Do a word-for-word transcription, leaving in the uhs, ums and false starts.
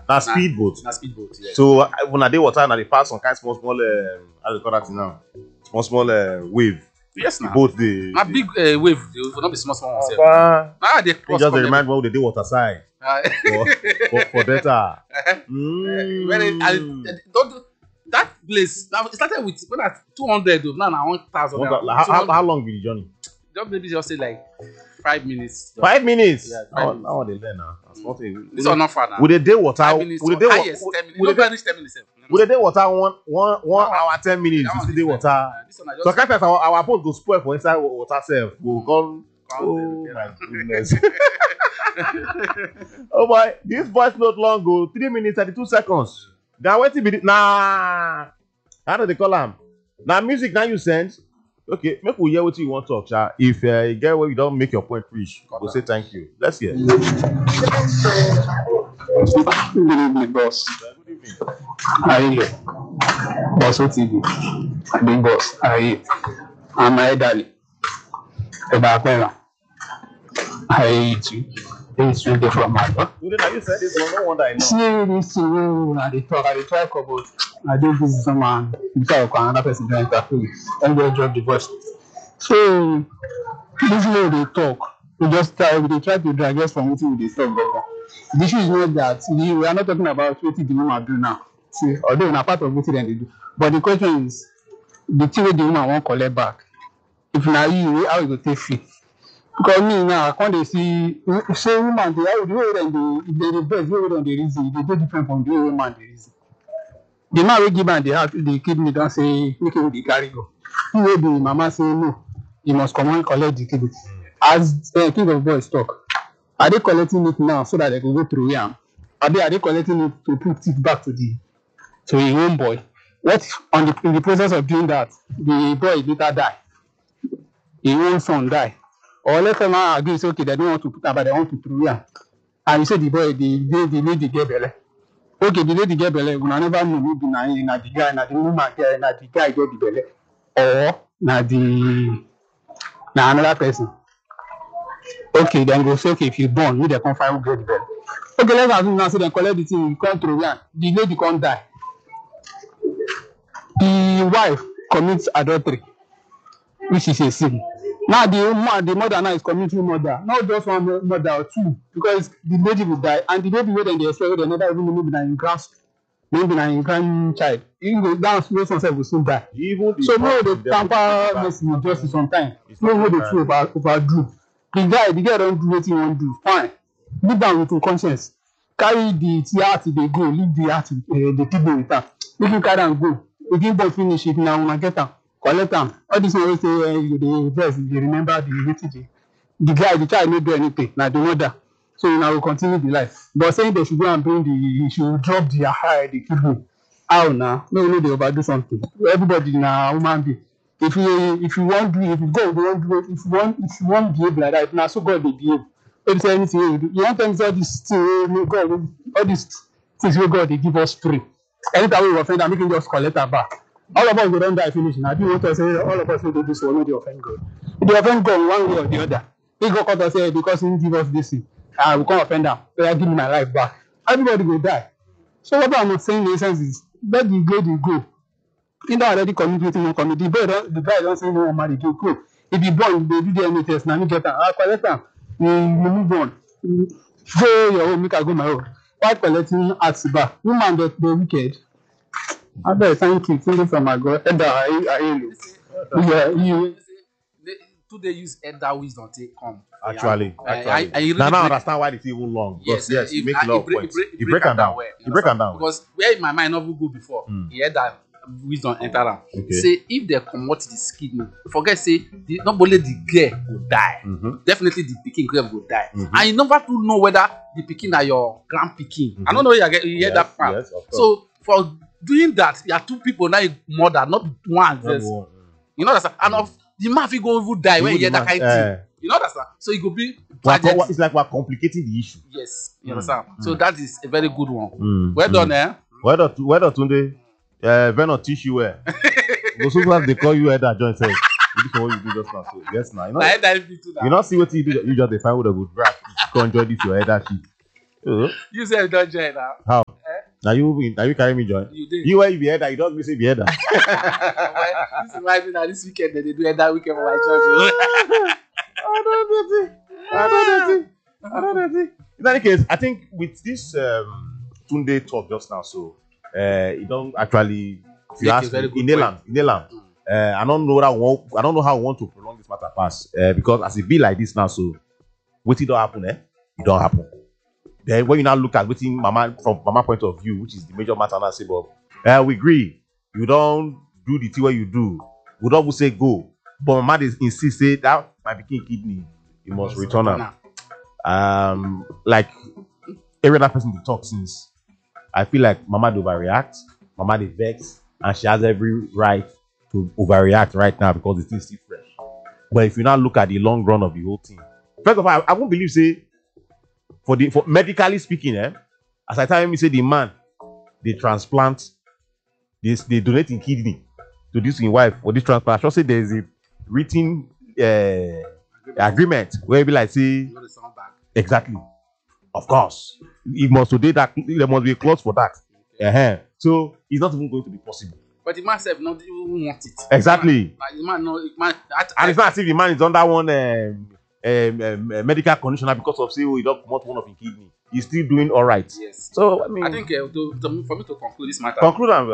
That speedboat. Na speedboat. Yes. So when I dey water, na dey pass some kind small small. Uh, how do you call that thing now? Small small uh, wave. Yes, na. Boat dey. Na big uh, wave. They will not be small small ones. Uh, Ah, they cross. just dey remind me when they dey water side. Uh, for, for, for data. Mm. Very, I, don't do, that place. Now it started with when at two hundred. Now na one thousand. How, how, how long be the journey? Just maybe just say like five minutes. Just. Five minutes. Yeah, five oh, minutes. now they learn now. That's nothing. This one not far now. Would they day water? Five minutes. Would they day water? Yes, ten minutes. Would they finish ten minutes? Would they day water one one one hour ten minutes? You see day water. Uh, this one I just so can't our our boat go spoil for inside water self. We'll come. Oh my goodness. Oh boy, this voice note long go three minutes thirty-two seconds. Then wait till be nah. How do they call them? Now music now you send. Okay, make we hear what you want to talk, Cha. If uh, you get where you don't make your point reach, we'll say thank you. Let's hear. Good evening, boss. Good evening. How are you? Boss O T V. Big boss. How are you? I'm elderly. About Pera. How are you too? It's really from my boss. Today, now you said this one, no wonder I know. See, this thing, I dey talk, I dey talk about. I do this someone because another person join interview. And they drop the voice. So this way they talk. We just try, we dey try to drag us from what we dey talk. The issue is not that we, we are not talking about what the woman do now. See, although na part of what they do. But the question is, the thing wey the woman wan collect back. If na you, how you go take fit? Because me now, I can't dey see say woman dey how the way dem dey if they dey vex, the way dem dey reason, e dey different from the way woman dey reason. The man wey give am the heart, the kidney don say make him dey carry go. He wey be mama say no, he must comot collect the kidney. As uh, king of boys talk, are they collecting it now so that they can go through am? Are they are they collecting it to put it back to the to him own boy? What if on the in the process of doing that, the boy later die, his own son die? Or let them agree, say, okay, they don't want to put her, but they want to throw her. And you say the boy, the, the, the lady get belle. Okay, the lady get belle, we never know maybe na, na the guy, na the woman, na the guy get the belle. Or na the, na another person. Okay, then go say, okay, if you born, you they come find who get the belle. Okay, let's assume now, say they collect the thing, you can't throw her. The lady can't die. The wife commits adultery, which is a sin. Now the woman, the mother now is committing murder, not just one mother or two, because the lady will die, and the baby wey dem dey expect, they never even know maybe na im grand, maybe na im grandchild. Even go down, those ones will soon die. Even so no, dey tamper mercy with justice sometimes. No wey dey too over overdo. The guy, the guy don do wetin he wan do, fine. Leave am with him conscience. Carry the heart dey go, leave the heart, uh, the kidney with am. Make him carry am go. If him born finish, if na una get am. Collect am. All this one wey say uh, you dey vex, you dey remember the wetin the the guy, the child no do anything, na the mother. So una go continue the life. But saying they should go and bring the, you should drop the high, the kidney. How na? No, no, dey overdo something. Everybody na human being. If you if you wan do, if you God wan do, if you wan if you wan behave like that, if na so God dey behave. If say anything wey you do, you wan tell me say all this thing wey God, all these things wey God dey give us free. Anytime we offend am, make him just collect am back. All of us go don die finish. Now, do you want to say all of us will do this one, no dey offend God? If they offend God one way or the other, he go come and say because he give us this thing, I will come offend am. So I give me my life back. Everybody will die. So what I'm saying in essence is let the lady go. He don already commit wetin he wan commit. The boy don, the guy don say no wan marry, go go. If the boy dey do D N A test, na me get am. I collect am. We move on. Go your own, make I go my own. Why collecting heart back? Woman dey dey wicked. I beg, thank you. Thank you from my God. Elder, I, I, yeah, you. Today use elder wisdom take come. Actually, yeah. actually. I, I, I really now, now I break, understand why it's even long. Yes, yes, if, make uh, a lot of break, points. Break, You break them down. Well, you break them down. Because where in my mind never go before, mm. he had that wisdom enter am. Okay. Say if they comot the kidney, forget say the, not only the girl go die, mm-hmm. definitely the pikin girl go die, mm-hmm. and you never to know whether the pikin are your grand pikin. Mm-hmm. I don't know you get you hear yes, that part. Yes, so for doing that, you are two people now mother, not one. Not one. You know that's and mm. of the man fit go even die you when you hear that kind of uh, thing. You know that's so it could be. It's like we're complicating the issue. Yes, you mm. understand. Mm. So that is a very good one. Mm. Well done, eh? Well done, well done, Tunde. Uh, Venom teach you well. Because sometimes they call you elder joint self. You do what you do just now. So yes, now you know. Nah, you not see what you do. You not see what you do. You just define what a good rap. Go enjoy this your elder shit. Uh, You said don't join now. how? Now you now you carry me join. You did. You were be header, you don't say be header. This reminds me that this weekend they do it that weekend for my church. I don't know. I don't know. I don't know. In any case, I think with this um, Tunde talk just now, so uh, it don't actually. If you Make a ask very me, good in Nayland, in Nayland, Mm. uh, I don't know what I want. I don't know how I want to prolong this matter past uh, because as it be like this now, so what it don't happen, eh? It don't happen. Then when you now look at waiting mama from mama point of view, which is the major matter now, say, but uh, we agree. You don't do the thing where you do. We don't say go, but mama is insist say that my pikin kidney, you must return am. Um, like every other person dey talk since, I feel like mama dey overreact, mama dey vex, and she has every right to overreact right now because the thing still fresh. But if you now look at the long run of the whole thing, first of all, I, I won't believe say for the for medically speaking, eh, as I tell me say the man they transplant, they they donate in kidney to this in wife for this transplant. I should say there is a written uh, agreement where it be like say You know the sound back. exactly, of course, it must today that there must be a clause for that. Uh-huh. So it's not even going to be possible. But the man self not even want it. Exactly. Like the man no the man that, And it's not as if the man is under one um, um, um, uh, medical conditioner because of say oh, he don't promote one of his kidney. He's still doing all right. yes. So I mean, I think uh, to, to, for me to conclude this matter, conclude and